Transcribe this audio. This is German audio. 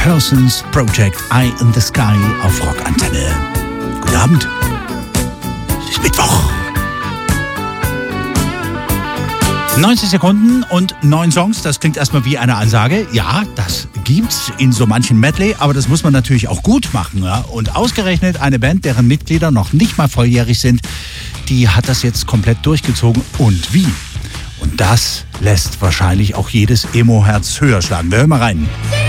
Persons Project Eye in the Sky auf Rockantenne. Guten Abend. Es ist Mittwoch. 90 Sekunden und 9 Songs, das klingt erstmal wie eine Ansage. Ja, das gibt's in so manchen Medley, aber das muss man natürlich auch gut machen. Ja? Und ausgerechnet eine Band, deren Mitglieder noch nicht mal volljährig sind, die hat das jetzt komplett durchgezogen. Und wie? Und das lässt wahrscheinlich auch jedes Emo-Herz höher schlagen. Wir hören mal rein.